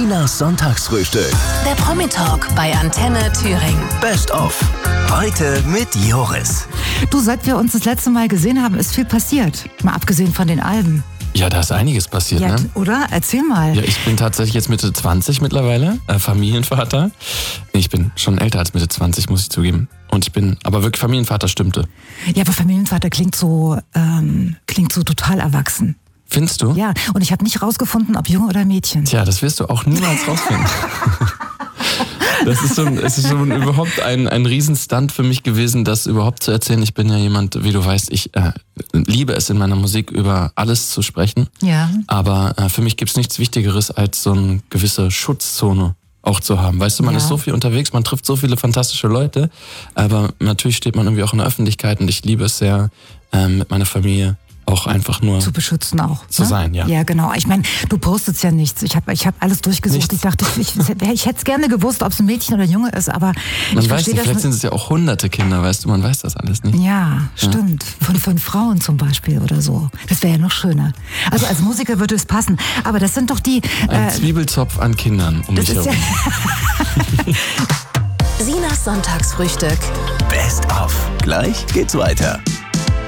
Sinas Sonntagsfrühstück. Der Promi-Talk bei Antenne Thüringen. Best of. Heute mit Joris. Du, seit wir uns das letzte Mal gesehen haben, ist viel passiert. Mal abgesehen von den Alben. Ja, da ist einiges passiert, Ja, ne? oder? Erzähl mal. Ja, ich bin tatsächlich jetzt Mitte 20 mittlerweile, Familienvater. Ich bin schon älter als Mitte 20, muss ich zugeben. Und ich bin aber wirklich Familienvater, stimmte. Ja, aber Familienvater klingt so total erwachsen. Findest du? Ja, und ich habe nicht rausgefunden, ob Junge oder Mädchen. Tja, das wirst du auch niemals rausfinden. Es ist schon überhaupt ein Riesenstunt für mich gewesen, das überhaupt zu erzählen. Ich bin ja jemand, wie du weißt, ich liebe es in meiner Musik über alles zu sprechen. Ja. Aber für mich gibt's nichts Wichtigeres, als so eine gewisse Schutzzone auch zu haben. Weißt du, man ist so viel unterwegs, man trifft so viele fantastische Leute, aber natürlich steht man irgendwie auch in der Öffentlichkeit und ich liebe es sehr, mit meiner Familie auch einfach nur zu beschützen auch. Zu sein, ja. Ja, genau. Ich meine, du postest ja nichts. Ich hab alles durchgesucht. Nichts. Ich dachte, ich hätte es gerne gewusst, ob es ein Mädchen oder ein Junge ist, aber man ich weiß verstehe nicht, das. vielleicht sind es ja auch hunderte Kinder, weißt du, man weiß das alles nicht. Ja, stimmt. Von Frauen zum Beispiel oder so. Das wäre ja noch schöner. Also als Musiker würde es passen. Aber das sind doch die... Ein Zwiebelzopf an Kindern um mich herum. Sinas Sonntagsfrühstück. Best of. Gleich geht's weiter.